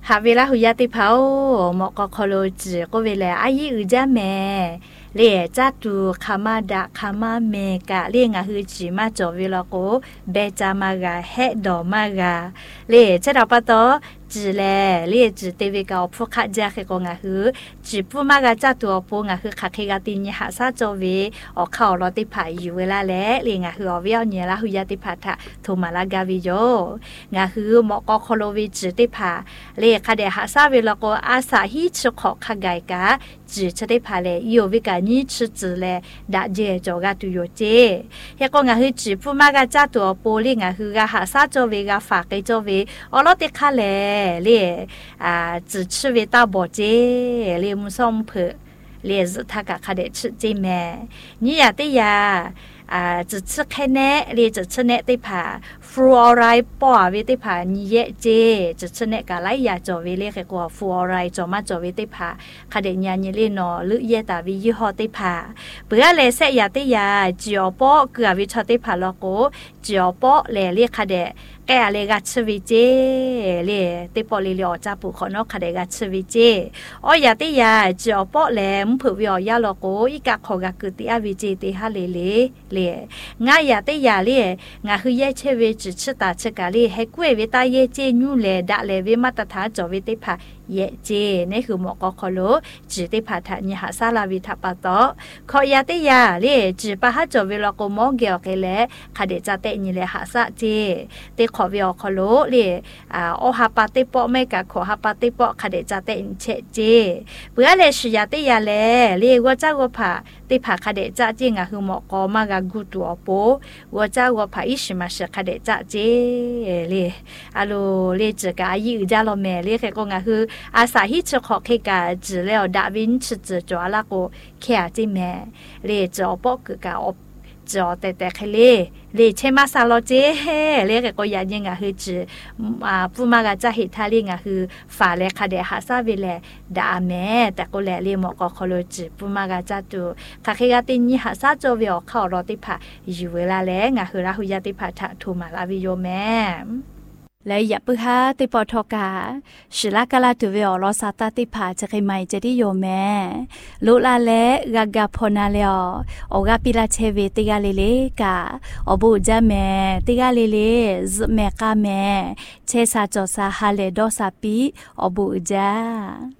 หาเวลาหุยาติเผาหมอกก็คอโลจิก็เวลาอายิอุจาแม่เล่จัดดูคามาดะคามาเมกะเล่งาฮือจิมาจอเวลาโกเบจามากะเฮดอมากะเล่จะเราปะตอจีแลเรียจีเตวิกาพวกขัดแจกก็งาฮือจีปูมากะจัดตัวปูงาฮือขัดเฮกาตินยหาซาจอเวออกเข้ารอติผาอยู่เวลาแลเรียงาฮืออเวียวเนี่ยละหุยาติผาทะโทมาลากาวิโยงาฮือหมอกอโคโลวิจีติผาเรียขัดเดหาซาเวลาโกอาสาฮิชขอขกายกาจีจะได้ผาเลโยวิกานี้ชื่อจีแลดาเจจอกาตุโยเจเฮก็งาฮือจีปูมากะจัดตัวปูเรียงาฮือกะหาซาจอเวกาฝากไกจอเวอรอติคาเลเรีย只吃为大宝姐，连木桑坡，连是他个看得吃姐妹，你也得呀。只吃开呢，你只吃呢得怕，富二代包为得怕，你也接只吃呢个来呀，作为那个富二代做嘛作为得怕，看得人你哩喏，绿叶大为以后得怕，不要来说也得呀，只要包个为错得怕了个，只要包来哩看得。แกอะไรกัชวิเจเลยติปอลิลอจับผู้คนนกขัดกัชวิเจอ๋อยาติยาจอปอแหลมเผื่อยาลโกอีกะขอกะกึติอาวิเจติฮาเลงายาติยาเลยงาคือเยเชเวจิชตาชกาลีให้กุ้ยเวตาเยเจนูเลดะเลเวมาตถาจอเวติผาเยเจนี่คือหมอกคอโลจิติผาทะนิหาซาลาวิทัปะตอขอยาติยาเลยจิปะหาจอเวลโกมอเกอเกเลขัดจะเตนิเลหาซาเจติขอวิอคอโลเลยโอฮาปาติปอไม่กะขอฮาปาติปอขัดจะเตนเชเจเพื่อเลชยาติยาเลเรียกว่าเจ้าว่าผาติผาขัดจะจริงอะคือหมอกมากะกูตัวโปว่าเจ้าว่าผาอิชิมาชขัดจะเจเลยอะโลเลยจะกะยืดจาโลเมเลยแค่ก็งะคืออาศัยฮิชขอแค่กะจือแล้วดาวินชจะจอละก็แค่จิแม่เลยจอปอกกะจอแต่แค่เลยเชมาซาโลเจเลยแค่ก็ยันยังอะคือจืผู้มากะจะเห็นทาลิงอะคือฝ่าแลคาเดหาซาเวเลดาแม่แต่ก็แลเลยหมอกอคอโลจืผู้มากะจะตูคาเคกะตินิหาซาโจเวอเข้ารอติผาอยู่เวลาแลงะคือราหุยาติผาทะทูมาลาวิโยแม่และอย่าเพิ่งหาติปอทอกาศิลากาลาตุเวอลอซาตาติผาจะใครไม่จะได้โยแม่ลุลาเลกากาพนาเลอโอกาปิลาเชเวติกาเลเลกาอบูจาแม่ติกาเลเลซแม่กาแม่เชซาจอซาฮาเลดอซาปีอบูจา